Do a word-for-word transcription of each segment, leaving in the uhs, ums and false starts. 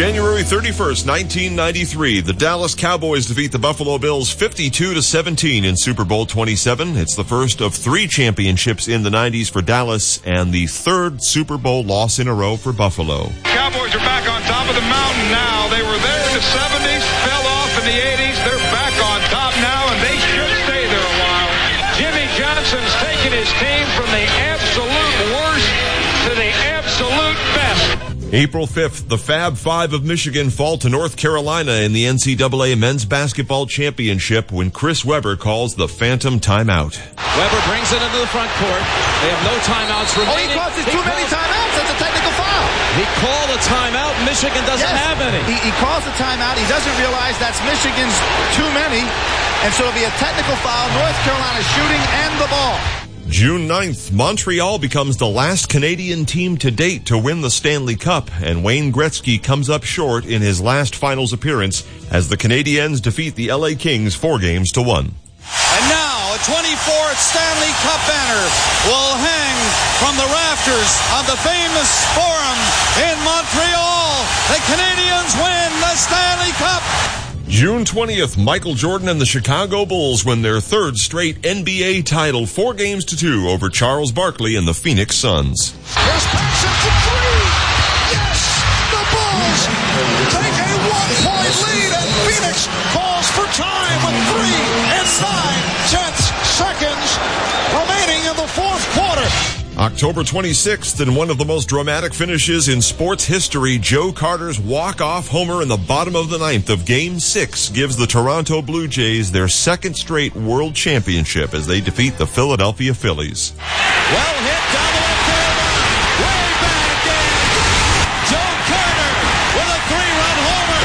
January thirty-first, nineteen ninety-three, the Dallas Cowboys defeat the Buffalo Bills fifty-two to seventeen in Super Bowl twenty-seven. It's the first of three championships in the nineties for Dallas and the third Super Bowl loss in a row for Buffalo. Cowboys are back on top of the mountain now. They were there in the seventies, fell off in the eighties. They're back on top now, and they should stay there a while. Jimmy Johnson's taken his team from the absolute worst to the absolute best. April fifth, the Fab Five of Michigan fall to North Carolina in the N C double A Men's Basketball Championship when Chris Webber calls the phantom timeout. Webber brings it into the front court. They have no timeouts remaining. Oh, he causes too many timeouts. That's a technical foul. He called a timeout. Michigan doesn't yes, have any. He, he calls a timeout. He doesn't realize that's Michigan's too many. And so it'll be a technical foul. North Carolina shooting and the ball. June ninth, Montreal becomes the last Canadian team to date to win the Stanley Cup, and Wayne Gretzky comes up short in his last finals appearance as the Canadiens defeat the L A Kings four games to one. And now a twenty-fourth Stanley Cup banner will hang from the rafters of the famous Forum in Montreal. The Canadiens win the Stanley Cup. June twentieth, Michael Jordan and the Chicago Bulls win their third straight N B A title, four games to two over Charles Barkley and the Phoenix Suns. First pass up to three. Yes, the Bulls take a one-point lead, and Phoenix calls for time with three and nine tenths seconds remaining in the fourth quarter. October twenty-sixth, in one of the most dramatic finishes in sports history, Joe Carter's walk-off homer in the bottom of the ninth of Game six gives the Toronto Blue Jays their second straight world championship as they defeat the Philadelphia Phillies. Well hit down the left field line. Way back in. Joe Carter with a three-run homer.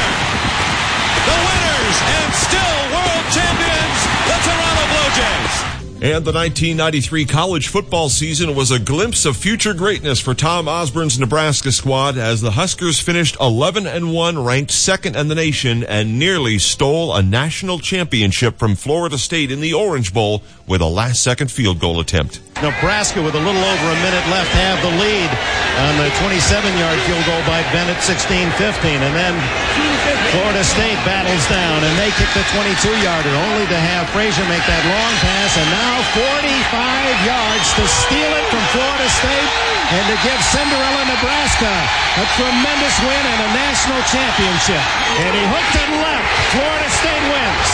The winners and still world champions, the Toronto Blue Jays. And the nineteen ninety-three college football season was a glimpse of future greatness for Tom Osborne's Nebraska squad as the Huskers finished eleven and one, ranked second in the nation, and nearly stole a national championship from Florida State in the Orange Bowl with a last-second field goal attempt. Nebraska, with a little over a minute left, have the lead on the twenty-seven-yard field goal by Bennett, sixteen fifteen. And then Florida State battles down, and they kick the twenty-two-yarder, only to have Frazier make that long pass, and now forty-five yards to steal it from Florida State and to give Cinderella, Nebraska, a tremendous win and a national championship. And he hooked it left. Florida State wins.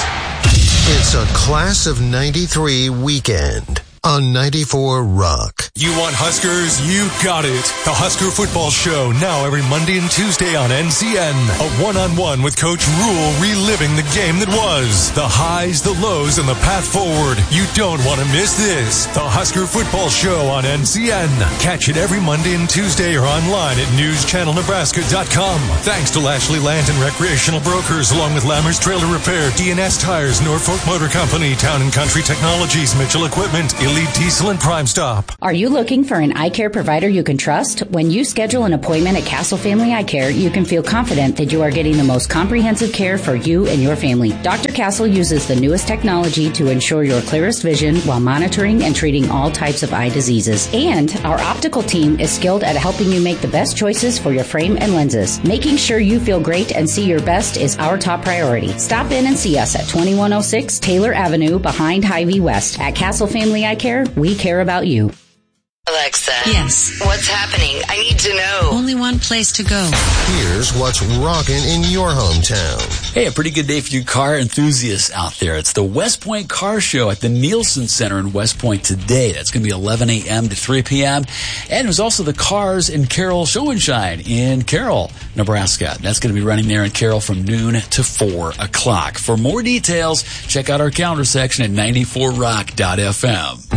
It's a Class of ninety-three weekend on ninety-four Rock. You want Huskers? You got it. The Husker Football Show, now every Monday and Tuesday on N C N. A one-on-one with Coach Rule, reliving the game that was. The highs, the lows, and the path forward. You don't want to miss this. The Husker Football Show on N C N. Catch it every Monday and Tuesday or online at news channel nebraska dot com. Thanks to Lashley Land and Recreational Brokers, along with Lammers Trailer Repair, D and S Tires, Norfolk Motor Company, Town and Country Technologies, Mitchell Equipment, Elite Diesel, and Prime Stop. Are you looking for an eye care provider you can trust? When you schedule an appointment at Castle Family Eye Care, you can feel confident that you are getting the most comprehensive care for you and your family. Doctor Castle uses the newest technology to ensure your clearest vision while monitoring and treating all types of eye diseases. And our optical team is skilled at helping you make the best choices for your frame and lenses. Making sure you feel great and see your best is our top priority. Stop in and see us at twenty-one oh six Taylor Avenue behind Hy-Vee West. At Castle Family Eye Care, we care about you. Alexa. Yes. What's happening? I need to know. Only one place to go. Here's what's rocking in your hometown. Hey, a pretty good day for you car enthusiasts out there. It's the West Point Car Show at the Nielsen Center in West Point today. That's going to be eleven a.m. to three p.m. And there's also the Cars in Carroll Show and Shine in Carroll, Nebraska. That's going to be running there in Carroll from noon to four o'clock. For more details, check out our calendar section at ninety-four rock dot f m.